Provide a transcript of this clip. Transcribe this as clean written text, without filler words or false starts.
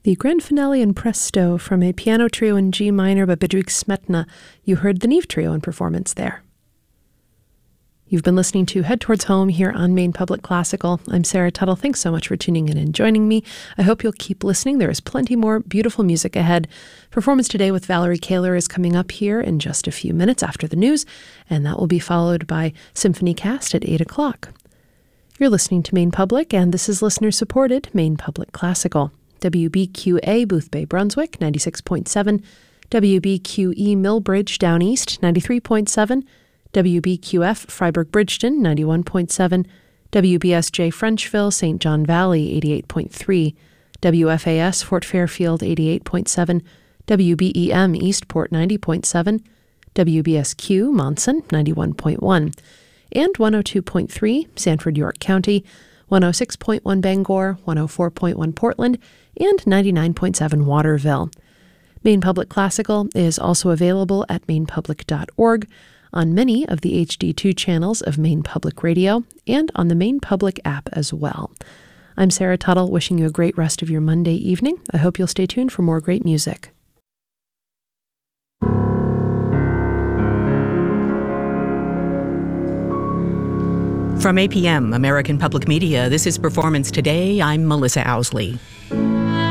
The grand finale in Presto from a piano trio in G minor by Bedřich Smetana. You heard the Neve Trio in performance there. You've been listening to Head Towards Home here on Maine Public Classical. I'm Sarah Tuttle. Thanks so much for tuning in and joining me. I hope you'll keep listening. There is plenty more beautiful music ahead. Performance today with Valerie Kaler is coming up here in just a few minutes after the news, and that will be followed by Symphony Cast at 8 o'clock. You're listening to Maine Public, and this is listener-supported Maine Public Classical. WBQA Boothbay, Brunswick, 96.7. WBQE Millbridge, Down East, 93.7. WBQF Freiburg Bridgeton, 91.7. WBSJ Frenchville, St. John Valley, 88.3. WFAS Fort Fairfield, 88.7. WBEM Eastport, 90.7. WBSQ Monson, 91.1. And 102.3 Sanford, York County, 106.1 Bangor, 104.1 Portland, and 99.7 Waterville. Maine Public Classical is also available at mainepublic.org, on many of the HD2 channels of Maine Public Radio, and on the Maine Public app as well. I'm Sarah Tuttle, wishing you a great rest of your Monday evening. I hope you'll stay tuned for more great music. From APM, American Public Media, this is Performance Today. I'm Melissa Owsley.